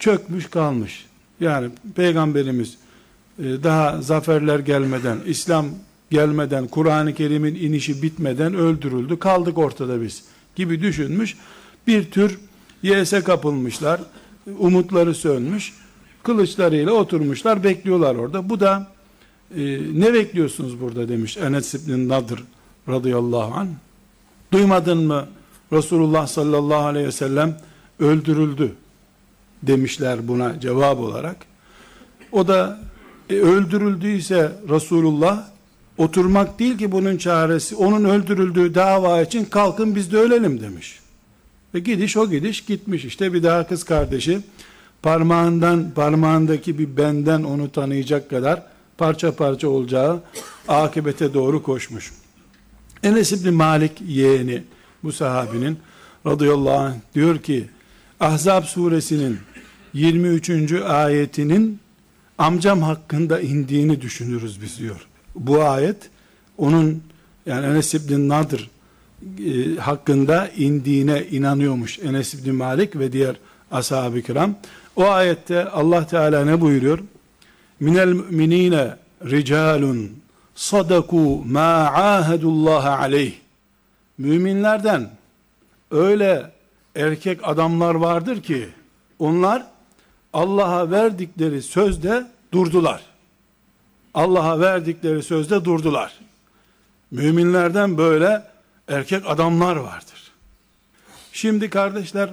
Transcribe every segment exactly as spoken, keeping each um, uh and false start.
çökmüş kalmış. Yani Peygamberimiz e, daha zaferler gelmeden, İslam gelmeden, Kur'an-ı Kerim'in inişi bitmeden öldürüldü. Kaldık ortada biz gibi düşünmüş. Bir tür yese kapılmışlar. Umutları sönmüş. Kılıçlarıyla oturmuşlar, bekliyorlar orada. Bu da e, ne bekliyorsunuz burada demiş Enes İbn Nadr radıyallahu anh. Duymadın mı Resulullah sallallahu aleyhi ve sellem öldürüldü demişler buna cevap olarak. O da e, öldürüldüyse Resulullah, oturmak değil ki bunun çaresi, onun öldürüldüğü dava için kalkın biz de ölelim demiş. Ve gidiş o gidiş gitmiş. İşte bir daha kız kardeşi parmağından, parmağındaki bir benden onu tanıyacak kadar parça parça olacağı akıbete doğru koşmuş. Enes İbni Malik yeğeni bu sahabinin radıyallahu anh diyor ki, Ahzab suresinin yirmi üçüncü ayetinin amcam hakkında indiğini düşünürüz biz diyor. Bu ayet onun, yani Enes İbni Nadr e, hakkında indiğine inanıyormuş Enes İbni Malik ve diğer ashab-ı kiram. O ayette Allah Teala ne buyuruyor? Minel müminine ricalun sadaku ma ahadullaha aleyh. Müminlerden öyle erkek adamlar vardır ki onlar Allah'a verdikleri sözde durdular. Allah'a verdikleri sözde durdular. Müminlerden böyle erkek adamlar vardır. Şimdi kardeşler,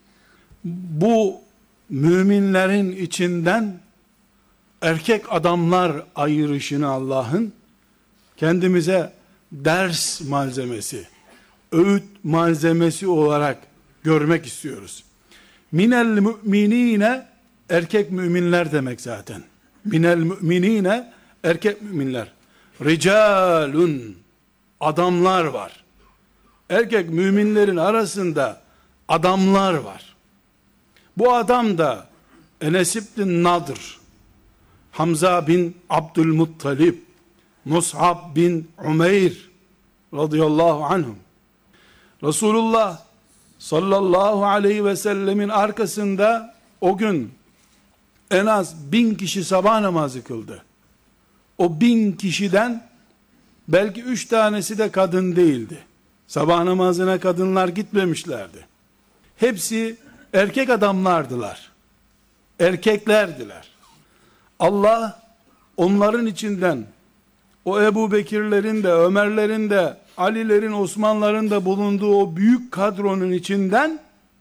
bu müminlerin içinden erkek adamlar ayırışını Allah'ın kendimize ders malzemesi, öğüt malzemesi olarak görmek istiyoruz. Minel müminine, erkek müminler demek zaten. Minel müminine, erkek müminler. Ricalun, adamlar var. Erkek müminlerin arasında adamlar var. Bu adam da Enes İbn Nadr, Hamza bin Abdülmuttalib, Mus'ab bin Umeyr radıyallahu anhum. Resulullah sallallahu aleyhi ve sellemin arkasında o gün en az bin kişi sabah namazı kıldı. O bin kişiden belki üç tanesi de kadın değildi. Sabah namazına kadınlar gitmemişlerdi. Hepsi erkek adamlardılar. Erkeklerdiler. Allah onların içinden o Ebu Bekirlerin de, Ömerlerin de, Alilerin, Osmanların da bulunduğu o büyük kadronun içinden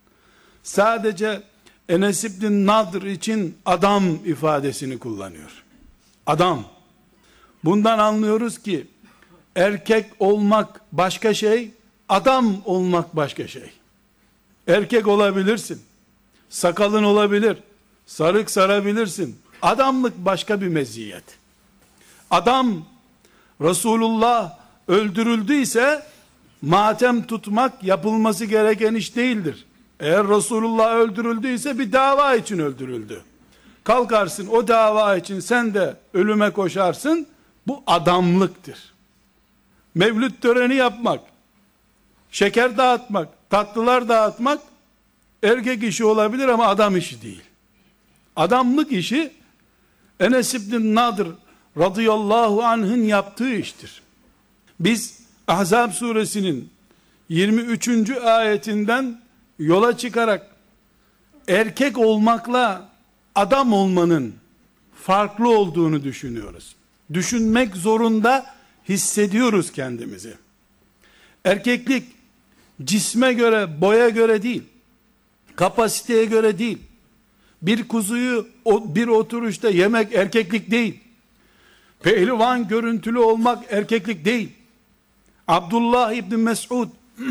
sadece Enes İbn Nadr için adam ifadesini kullanıyor. Adam. Bundan anlıyoruz ki erkek olmak başka şey, adam olmak başka şey. Erkek olabilirsin, sakalın olabilir, sarık sarabilirsin. Adamlık başka bir meziyet. Adam, Resulullah öldürüldüyse matem tutmak yapılması gereken iş değildir. Eğer Resulullah öldürüldüyse bir dava için öldürüldü. Kalkarsın o dava için sen de ölüme koşarsın. Bu adamlıktır. Mevlüt töreni yapmak, şeker dağıtmak, tatlılar dağıtmak erkek işi olabilir ama adam işi değil. Adamlık işi Enes İbn Nadr radıyallahu anh'ın yaptığı iştir. Biz Ahzab suresinin yirmi üçüncü ayetinden yola çıkarak erkek olmakla adam olmanın farklı olduğunu düşünüyoruz. Düşünmek zorunda hissediyoruz kendimizi. Erkeklik cisme göre, boya göre değil, kapasiteye göre değil. Bir kuzuyu bir oturuşta yemek erkeklik değil. Pehlivan görüntülü olmak erkeklik değil. Abdullah İbni Mes'ud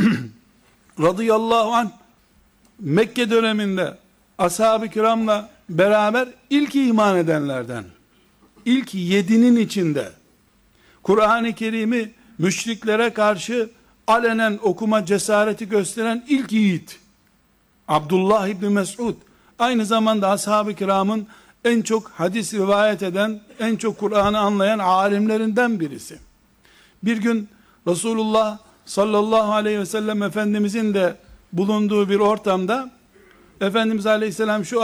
radıyallahu anh Mekke döneminde ashab-ı kiramla beraber ilk iman edenlerden, ilk yedinin içinde Kur'an-ı Kerim'i müşriklere karşı alenen okuma cesareti gösteren ilk yiğit Abdullah İbni Mes'ud, aynı zamanda ashab-ı kiramın en çok hadis rivayet eden, en çok Kur'an'ı anlayan alimlerinden birisi. Bir gün Resulullah sallallahu aleyhi ve sellem Efendimizin de bulunduğu bir ortamda Efendimiz aleyhisselam şu